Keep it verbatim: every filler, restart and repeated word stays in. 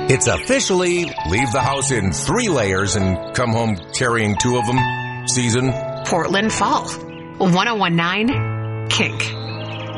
It's officially leave the house in three layers and come home carrying two of them season. Portland Fall. one oh one nine Kink.